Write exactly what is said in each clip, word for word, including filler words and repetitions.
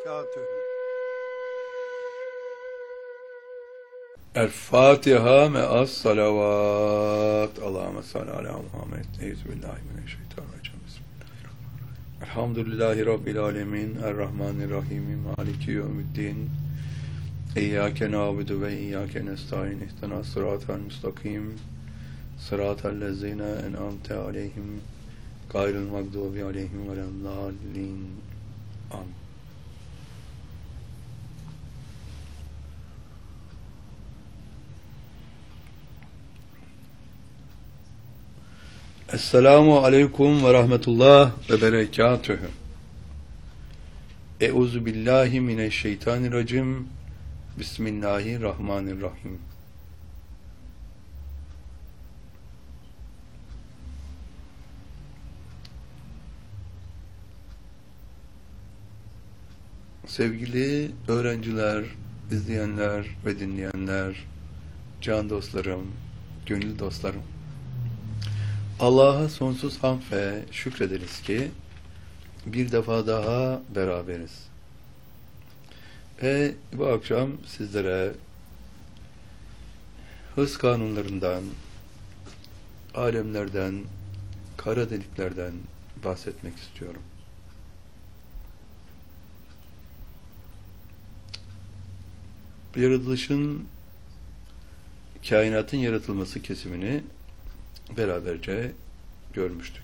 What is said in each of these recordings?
وبركاته. El-Fatiha me'as salavat. Allahümme salli ala Muhammed. Euzubillahimineşşeytanirracim. Bismillahirrahmanirrahim. Elhamdülillahi Rabbil alemin. Errahmanirrahim. Maliki yevmiddin. İyyâke nâbudu ve iyyâke nestaîn. İhtina sıratal müstakim. Sıratal lezîne en'amte aleyhim. Gayril mağdubi aleyhim veleddâllîn. Amin. Esselamu aleyküm ve rahmetullah ve berekatühü. Euzu billahi mineşşeytanirracim. Bismillahirrahmanirrahim. Sevgili öğrenciler, izleyenler ve dinleyenler, can dostlarım, gönül dostlarım. Allah'a sonsuz hamd ve şükrederiz ki bir defa daha beraberiz. Ve bu akşam sizlere hız kanunlarından, alemlerden, kara deliklerden bahsetmek istiyorum. Yaratılışın, kainatın yaratılması kesimini beraberce görmüştük.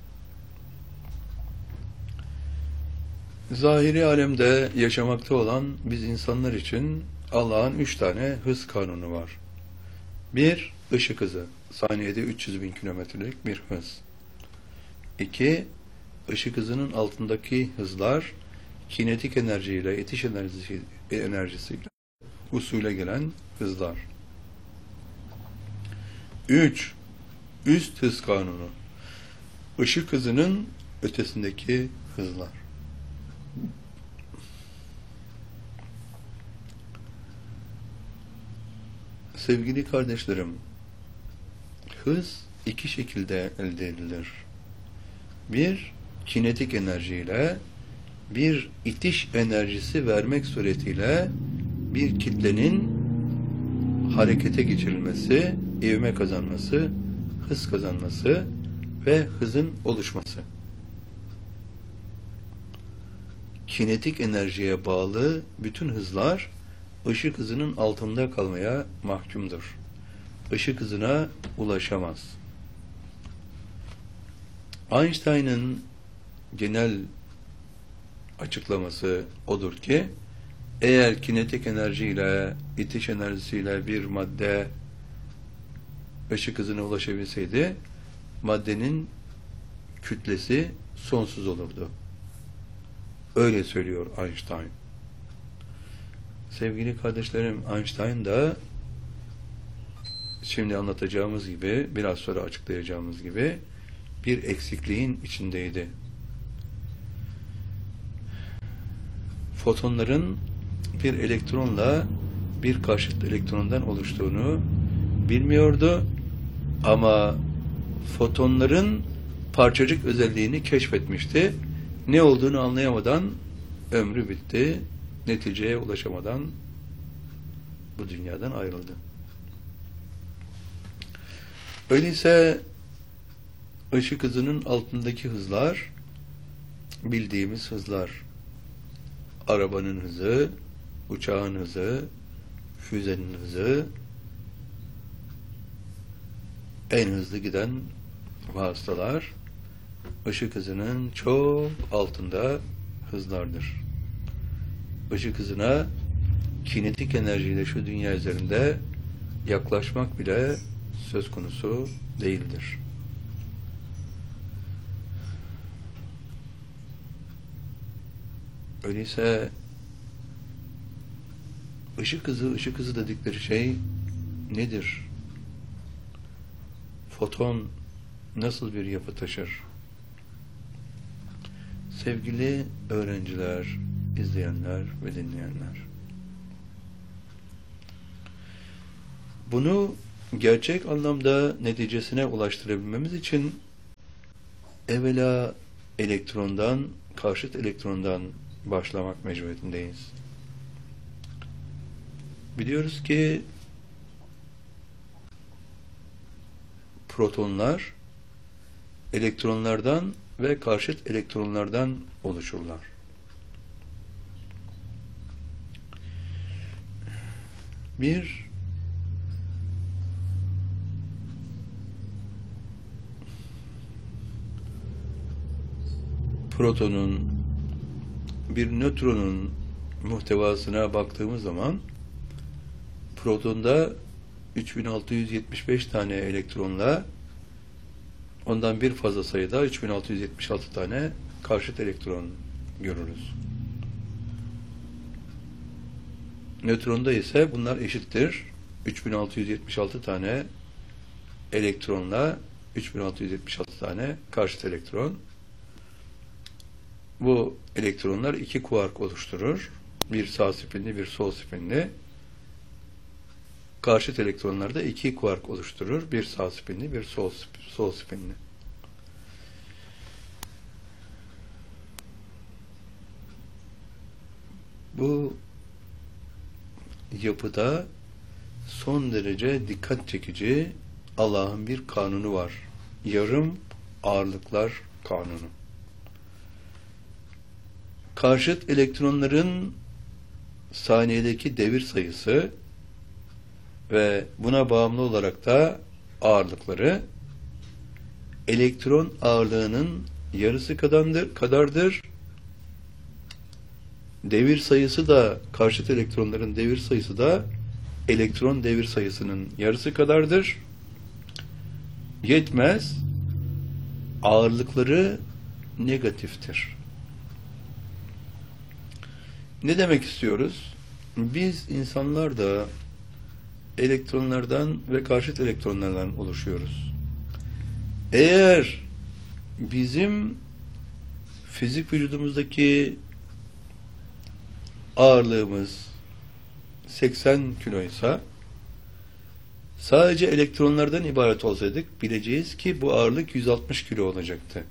Zahiri alemde yaşamakta olan biz insanlar için Allah'ın üç tane hız kanunu var. Bir, ışık hızı. Saniyede üç yüz bin kilometrelik bir hız. İki, ışık hızının altındaki hızlar kinetik enerjiyle, itiş enerjisi, enerjisiyle usule gelen hızlar. Üç, üst hız kanunu. Işık hızının ötesindeki hızlar. Sevgili kardeşlerim, hız iki şekilde elde edilir. Bir, kinetik enerjiyle, bir itiş enerjisi vermek suretiyle bir kitlenin harekete geçirilmesi, ivme kazanması, hız kazanması ve hızın oluşması. Kinetik enerjiye bağlı bütün hızlar ışık hızının altında kalmaya mahkumdur. Işık hızına ulaşamaz. Einstein'ın genel açıklaması odur ki, eğer kinetik enerjiyle, itiş enerjisiyle bir madde ışık hızına ulaşabilseydi, maddenin kütlesi sonsuz olurdu. Öyle söylüyor Einstein. Sevgili kardeşlerim, Einstein da şimdi anlatacağımız gibi, biraz sonra açıklayacağımız gibi bir eksikliğin içindeydi. Fotonların bir elektronla bir karşıt elektrondan oluştuğunu bilmiyordu ama fotonların parçacık özelliğini keşfetmişti. Ne olduğunu anlayamadan ömrü bitti. Neticeye ulaşamadan bu dünyadan ayrıldı. Öyleyse ışık hızının altındaki hızlar bildiğimiz hızlar. Arabanın hızı, uçağın hızı, füzenin hızı, en hızlı giden vasıtalar ışık hızının çok altında hızlardır. Işık hızına kinetik enerjiyle şu dünya üzerinde yaklaşmak bile söz konusu değildir. Öyleyse ışık hızı, ışık hızı dedikleri şey nedir? Foton nasıl bir yapı taşır? Sevgili öğrenciler, izleyenler ve dinleyenler. Bunu gerçek anlamda neticesine ulaştırabilmemiz için evvela elektrondan, karşıt elektrondan başlamak mecburiyetindeyiz. Biliyoruz ki protonlar elektronlardan ve karşıt elektronlardan oluşurlar. Bir protonun, bir nötronun muhtevasına baktığımız zaman protonda üç bin altı yüz yetmiş beş tane elektronla ondan bir fazla sayıda üç bin altı yüz yetmiş altı tane karşıt elektron görürüz. Nötronda ise bunlar eşittir. üç bin altı yüz yetmiş altı tane elektronla üç bin altı yüz yetmiş altı tane karşıt elektron. Bu elektronlar iki kuark oluşturur. Bir sağ spinli, bir sol spinli. Karşıt elektronlar da iki kuark oluşturur. Bir sağ spinli, bir sol, sol spinli. Bu yapıda son derece dikkat çekici Allah'ın bir kanunu var. Yarım ağırlıklar kanunu. Karşıt elektronların saniyedeki devir sayısı ve buna bağımlı olarak da ağırlıkları elektron ağırlığının yarısı kadardır. kadardır. Devir sayısı da, karşıt elektronların devir sayısı da elektron devir sayısının yarısı kadardır. Yetmez, ağırlıkları negatiftir. Ne demek istiyoruz? Biz insanlar da elektronlardan ve karşıt elektronlardan oluşuyoruz. Eğer bizim fizik vücudumuzdaki ağırlığımız seksen kiloysa, sadece elektronlardan ibaret olsaydık bileceğiz ki bu ağırlık yüz altmış kilo olacaktı.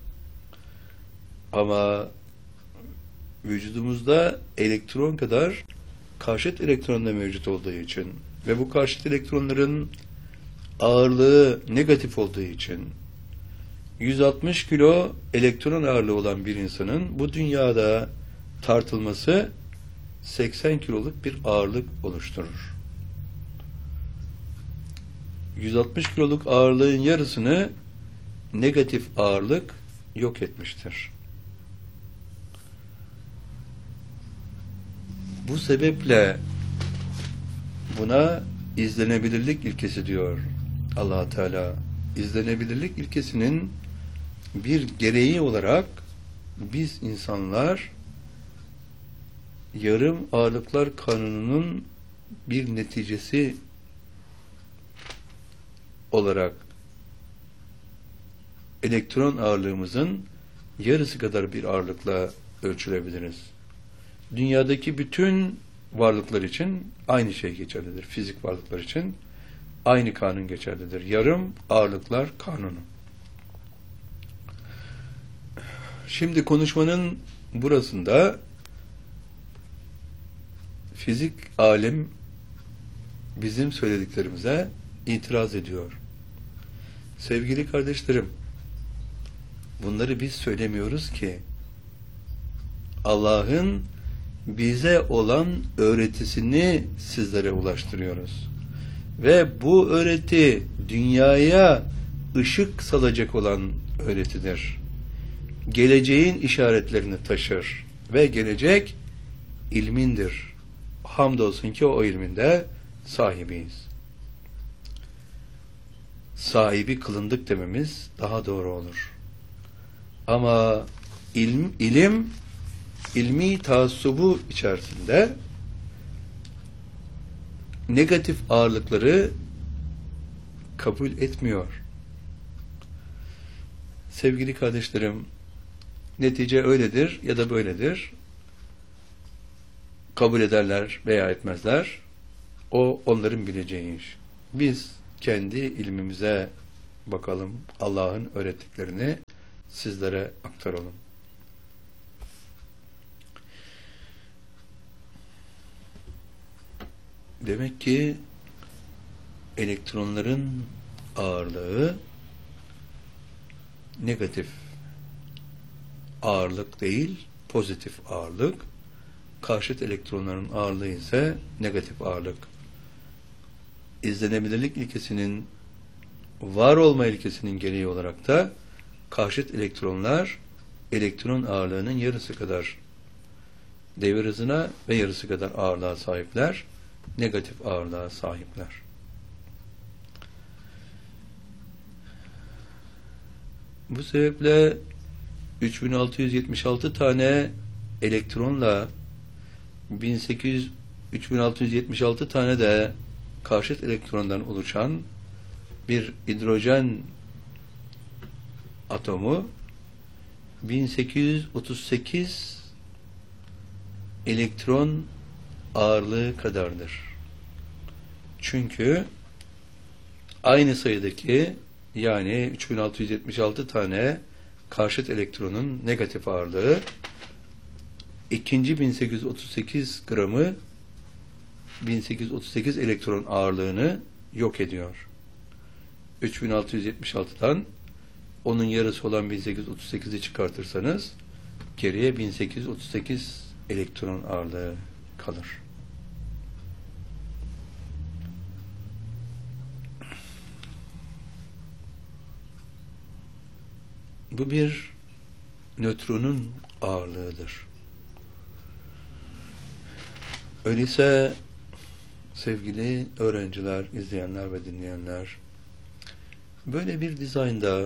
Ama vücudumuzda elektron kadar karşıt elektron da mevcut olduğu için ve bu karşıt elektronların ağırlığı negatif olduğu için yüz altmış kilo elektron ağırlığı olan bir insanın bu dünyada tartılması seksen kiloluk bir ağırlık oluşturur. yüz altmış kiloluk ağırlığın yarısını negatif ağırlık yok etmiştir. Bu sebeple buna izlenebilirlik ilkesi diyor Allah Teala. İzlenebilirlik ilkesinin bir gereği olarak biz insanlar yarım ağırlıklar kanununun bir neticesi olarak elektron ağırlığımızın yarısı kadar bir ağırlıkla ölçülebiliriz. Dünyadaki bütün varlıklar için aynı şey geçerlidir. Fizik varlıklar için aynı kanun geçerlidir. Yarım ağırlıklar kanunu. Şimdi konuşmanın burasında fizik alem bizim söylediklerimize itiraz ediyor. Sevgili kardeşlerim, bunları biz söylemiyoruz ki. Allah'ın bize olan öğretisini sizlere ulaştırıyoruz. Ve bu öğreti dünyaya ışık salacak olan öğretidir. Geleceğin işaretlerini taşır ve gelecek ilmindir. Hamdolsun ki o ilminde sahibiyiz. Sahibi kılındık dememiz daha doğru olur. Ama ilim, ilim ilmi taassubu içerisinde negatif ağırlıkları kabul etmiyor. Sevgili kardeşlerim, netice öyledir ya da böyledir. Kabul ederler veya etmezler. O onların bileceği iş. Biz kendi ilmimize bakalım. Allah'ın öğrettiklerini sizlere aktaralım. Demek ki elektronların ağırlığı negatif ağırlık değil, pozitif ağırlık. Karşıt elektronların ağırlığı ise negatif ağırlık. İzlenebilirlik ilkesinin, var olma ilkesinin gereği olarak da karşıt elektronlar elektron ağırlığının yarısı kadar devir hızına ve yarısı kadar ağırlığa sahipler, negatif ağırlığa sahipler. Bu sebeple üç bin altı yüz yetmiş altı tane elektronla bin sekiz yüz üç bin altı yüz yetmiş altı tane de karşıt elektrondan oluşan bir hidrojen atomu bin sekiz yüz otuz sekiz elektron ağırlığı kadardır. Çünkü aynı sayıdaki, yani üç bin altı yüz yetmiş altı tane karşıt elektronun negatif ağırlığı ikinci bin sekiz yüz otuz sekiz gramı bin sekiz yüz otuz sekiz elektron ağırlığını yok ediyor. üç bin altı yüz yetmiş altıdan onun yarısı olan bin sekiz yüz otuz sekizi çıkartırsanız geriye bin sekiz yüz otuz sekiz elektron ağırlığı kalır. Bu bir nötronun ağırlığıdır. Öyleyse sevgili öğrenciler, izleyenler ve dinleyenler, böyle bir dizaynda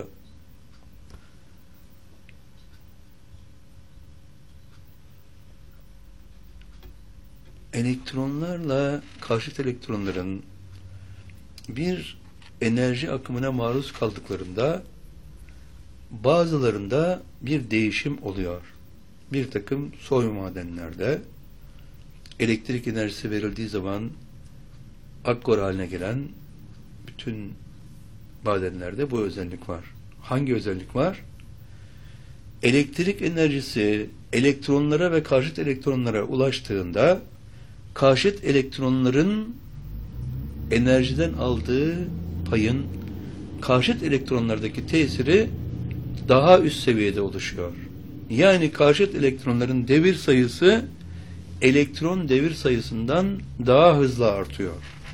elektronlarla karşıt elektronların bir enerji akımına maruz kaldıklarında bazılarında bir değişim oluyor. Bir takım soy madenlerde elektrik enerjisi verildiği zaman akkor haline gelen bütün madenlerde bu özellik var. Hangi özellik var? Elektrik enerjisi elektronlara ve karşıt elektronlara ulaştığında karşıt elektronların enerjiden aldığı payın karşıt elektronlardaki tesiri daha üst seviyede oluşuyor. Yani karşıt elektronların devir sayısı elektron devir sayısından daha hızlı artıyor.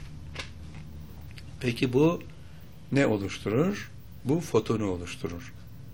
Peki bu ne oluşturur? Bu fotonu oluşturur.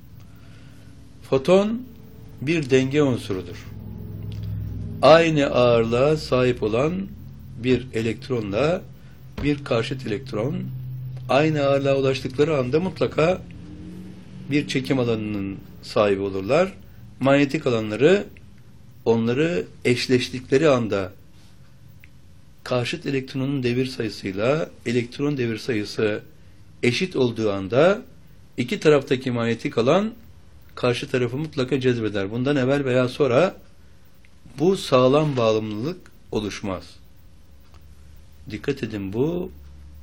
Foton bir denge unsurudur. Aynı ağırlığa sahip olan bir elektronla bir karşıt elektron aynı ağırlığa ulaştıkları anda mutlaka bir çekim alanının sahibi olurlar. Manyetik alanları onları eşleştikleri anda karşıt elektronun devir sayısıyla elektron devir sayısı eşit olduğu anda iki taraftaki manyetik alan karşı tarafı mutlaka cezbeder. Bundan evvel veya sonra bu sağlam bağımlılık oluşmaz. Dikkat edin, bu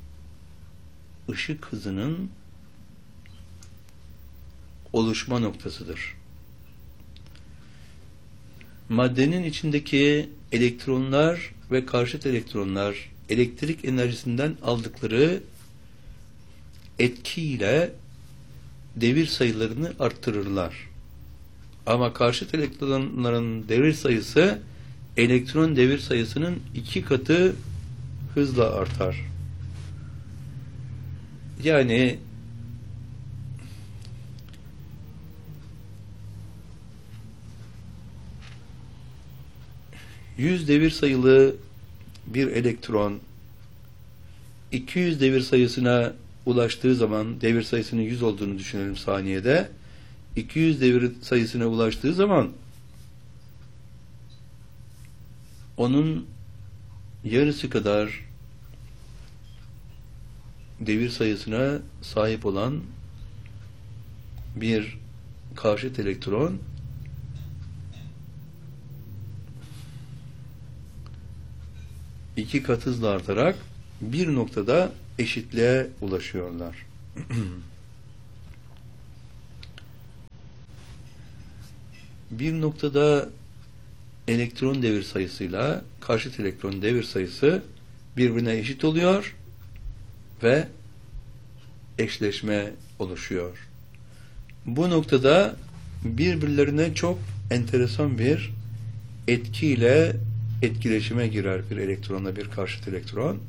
ışık hızının oluşma noktasıdır. Maddenin içindeki elektronlar ve karşıt elektronlar elektrik enerjisinden aldıkları etkiyle devir sayılarını arttırırlar. Ama karşıt elektronların devir sayısı elektron devir sayısının iki katı hızla artar. Yani yüz devir sayılı bir elektron iki yüz devir sayısına ulaştığı zaman, devir sayısının yüz olduğunu düşünelim saniyede, iki yüz devir sayısına ulaştığı zaman onun yarısı kadar devir sayısına sahip olan bir karşıt elektron iki kat hızla artarak bir noktada eşitliğe ulaşıyorlar. Bir noktada elektron devir sayısıyla karşıt elektron devir sayısı birbirine eşit oluyor ve eşleşme oluşuyor. Bu noktada birbirlerine çok enteresan bir etkiyle etkileşime girer bir elektronla bir karşıt elektron.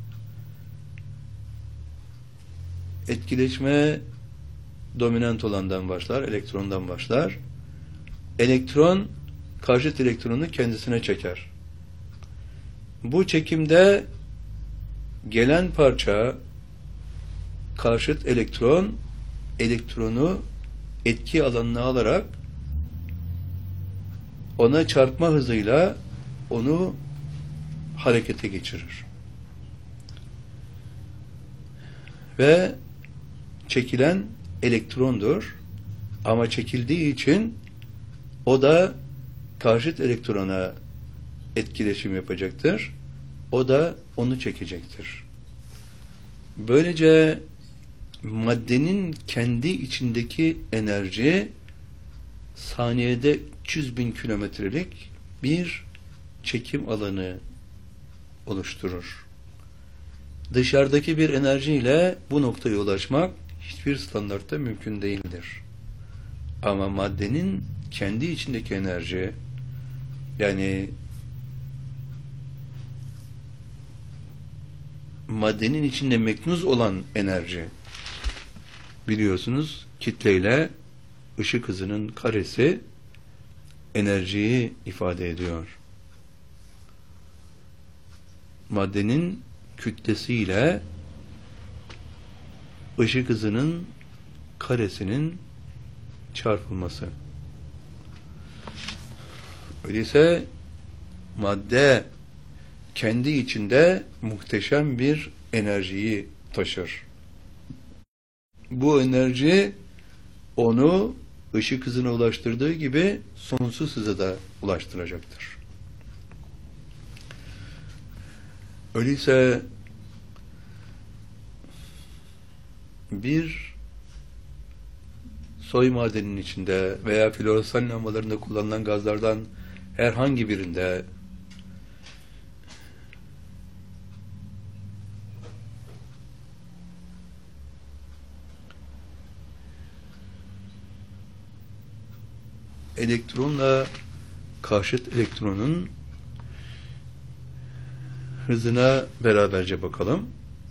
Etkileşme dominant olandan başlar, elektrondan başlar. Elektron karşıt elektronu kendisine çeker. Bu çekimde gelen parça karşıt elektron elektronu etki alanına alarak ona çarpma hızıyla onu harekete geçirir. Ve çekilen elektrondur. Ama çekildiği için o da karşıt elektrona etkileşim yapacaktır. O da onu çekecektir. Böylece maddenin kendi içindeki enerji saniyede üç yüz bin kilometrelik bir çekim alanı oluşturur. Dışarıdaki bir enerjiyle bu noktaya ulaşmak hiçbir standartta mümkün değildir. Ama maddenin kendi içindeki enerji, yani maddenin içinde meknuz olan enerji, biliyorsunuz kitleyle ışık hızının karesi enerjiyi ifade ediyor. Maddenin kütlesiyle ışık hızının karesinin çarpılması. Öyleyse madde kendi içinde muhteşem bir enerjiyi taşır. Bu enerji onu ışık hızına ulaştırdığı gibi sonsuz hıza da ulaştıracaktır. Öyleyse bir soy madeninin içinde veya floresan lambalarında kullanılan gazlardan herhangi birinde elektronla karşıt elektronun hızına beraberce bakalım.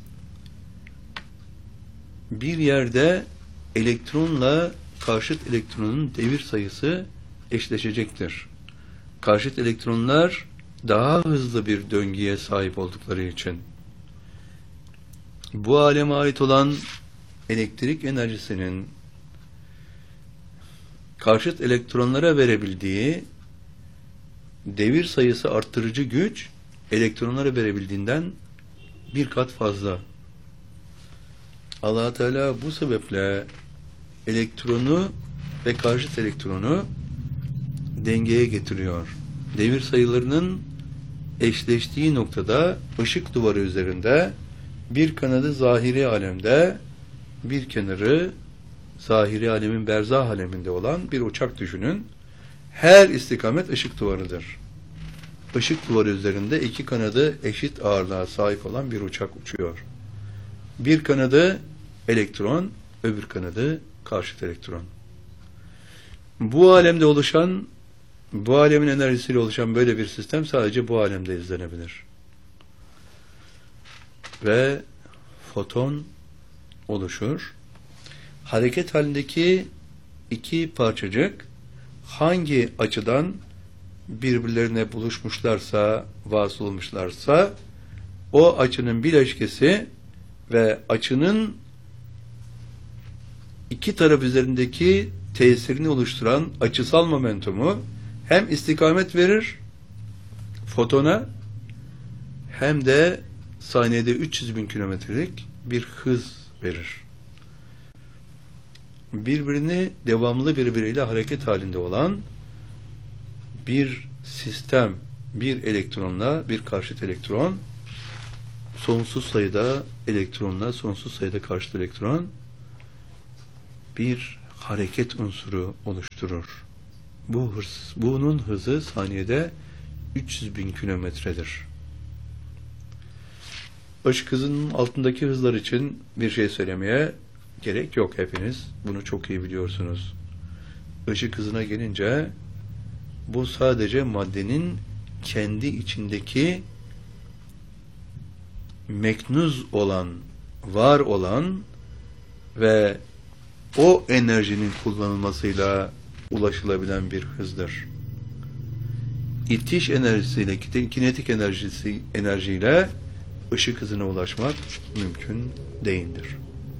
Bir yerde elektronla karşıt elektronun devir sayısı eşleşecektir. Karşıt elektronlar daha hızlı bir döngüye sahip oldukları için bu aleme ait olan elektrik enerjisinin karşıt elektronlara verebildiği devir sayısı arttırıcı güç elektronlara verebildiğinden bir kat fazla. Allah Teala bu sebeple elektronu ve karşıt elektronu dengeye getiriyor. Devir sayılarının eşleştiği noktada ışık duvarı üzerinde bir kanadı zahiri alemde, bir kenarı zahiri alemin berzah aleminde olan bir uçak düşünün. Her istikamet ışık duvarıdır. Işık duvarı üzerinde iki kanadı eşit ağırlığa sahip olan bir uçak uçuyor. Bir kanadı elektron, öbür kanadı karşıt elektron. Bu alemde oluşan, bu alemin enerjisiyle oluşan böyle bir sistem sadece bu alemde izlenebilir. Ve foton oluşur. Hareket halindeki iki parçacık hangi açıdan birbirlerine buluşmuşlarsa, vasıl olmuşlarsa o açının bileşkesi ve açının iki taraf üzerindeki tesirini oluşturan açısal momentumu hem istikamet verir fotona hem de saniyede üç yüz bin kilometrelik bir hız verir. Birbirini devamlı birbiriyle hareket halinde olan bir sistem, bir elektronla bir karşıt elektron, sonsuz sayıda elektronla sonsuz sayıda karşıt elektron bir hareket unsuru oluşturur. Bu hız, bunun hızı saniyede üç yüz bin kilometredir. Işık hızının altındaki hızlar için bir şey söylemeye gerek yok hepiniz. Bunu çok iyi biliyorsunuz. Işık hızına gelince bu sadece maddenin kendi içindeki meknuz olan, var olan ve o enerjinin kullanılmasıyla ulaşılabilen bir hızdır. İtiş enerjisiyle, kinetik enerjisi, enerjiyle ışık hızına ulaşmak mümkün değildir.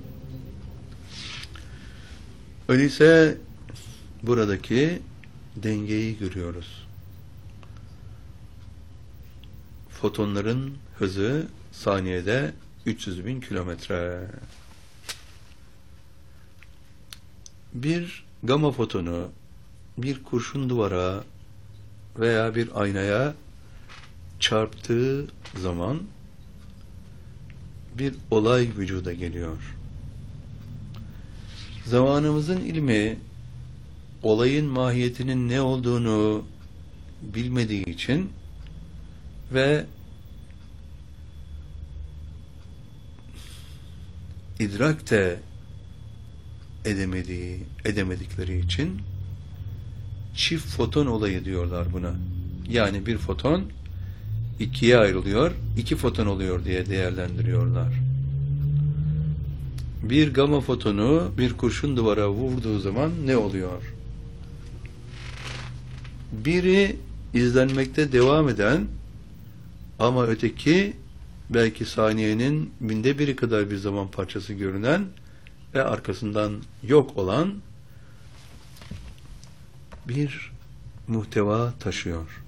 Öyleyse buradaki dengeyi görüyoruz. Fotonların hızı saniyede üç yüz bin kilometre. Bir gama fotonu bir kurşun duvara veya bir aynaya çarptığı zaman bir olay vücuda geliyor. Zamanımızın ilmi olayın mahiyetinin ne olduğunu bilmediği için ve idrak de edemediği, edemedikleri için çift foton olayı diyorlar buna. Yani bir foton ikiye ayrılıyor, iki foton oluyor diye değerlendiriyorlar. Bir gama fotonu bir kurşun duvara vurduğu zaman ne oluyor? Biri izlenmekte devam eden ama öteki belki saniyenin binde biri kadar bir zaman parçası görünen ve arkasından yok olan bir muhteva taşıyor.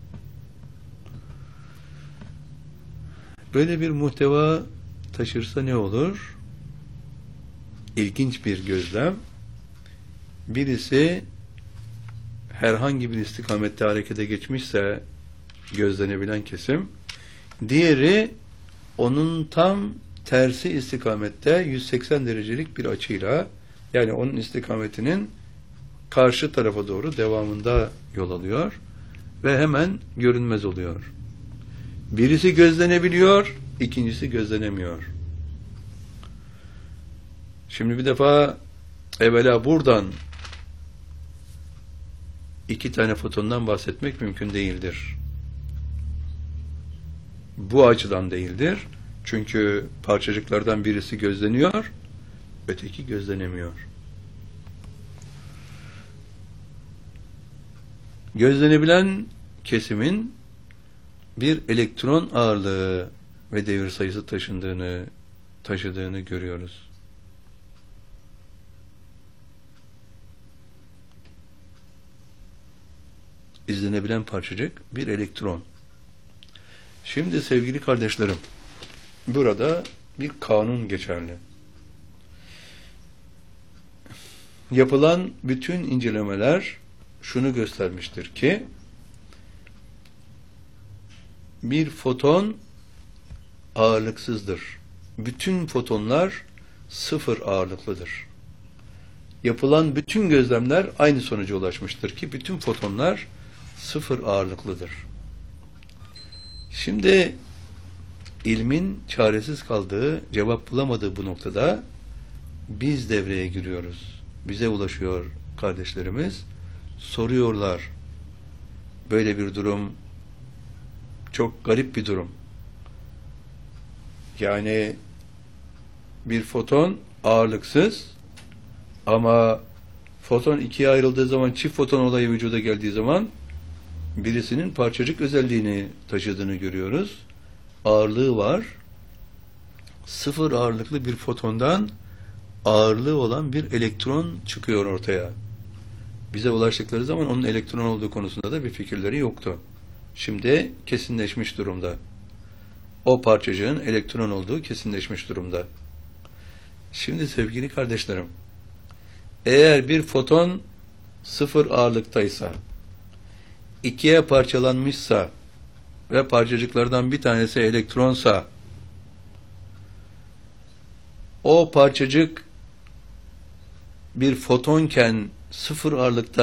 Böyle bir muhteva taşırsa ne olur? İlginç bir gözlem. Birisi herhangi bir istikamette harekete geçmişse gözlenebilen kesim, diğeri onun tam tersi istikamette yüz seksen derecelik bir açıyla, yani onun istikametinin karşı tarafa doğru devamında yol alıyor ve hemen görünmez oluyor. Birisi gözlenebiliyor, ikincisi gözlenemiyor. Şimdi bir defa evvela buradan iki tane fotondan bahsetmek mümkün değildir. Bu açıdan değildir. Çünkü parçacıklardan birisi gözleniyor, öteki gözlenemiyor. Gözlenebilen kesimin bir elektron ağırlığı ve devir sayısı taşındığını, taşıdığını görüyoruz. İzlenebilen parçacık bir elektron. Şimdi sevgili kardeşlerim, burada bir kanun geçerli. Yapılan bütün incelemeler şunu göstermiştir ki bir foton ağırlıksızdır. Bütün fotonlar sıfır ağırlıklıdır. Yapılan bütün gözlemler aynı sonuca ulaşmıştır ki bütün fotonlar sıfır ağırlıklıdır. Şimdi ilmin çaresiz kaldığı, cevap bulamadığı bu noktada biz devreye giriyoruz. Bize ulaşıyor kardeşlerimiz, soruyorlar. Böyle bir durum çok garip bir durum. Yani bir foton ağırlıksız ama foton ikiye ayrıldığı zaman, çift foton olayı vücuda geldiği zaman birisinin parçacık özelliğini taşıdığını görüyoruz. Ağırlığı var. Sıfır ağırlıklı bir fotondan ağırlığı olan bir elektron çıkıyor ortaya. Bize ulaştıkları zaman onun elektron olduğu konusunda da bir fikirleri yoktu. Şimdi kesinleşmiş durumda. O parçacığın elektron olduğu kesinleşmiş durumda. Şimdi sevgili kardeşlerim, eğer bir foton sıfır ağırlıktaysa, ikiye parçalanmışsa ve parçacıklardan bir tanesi elektronsa, o parçacık bir fotonken sıfır ağırlıkta